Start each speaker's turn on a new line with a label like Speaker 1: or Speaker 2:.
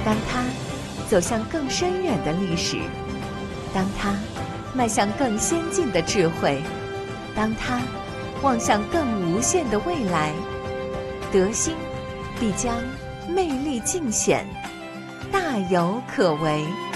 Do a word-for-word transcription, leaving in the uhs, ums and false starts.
Speaker 1: 当他走向更深远的历史，当他迈向更先进的智慧，当他望向更无限的未来，德兴必将魅力尽显，大有可为。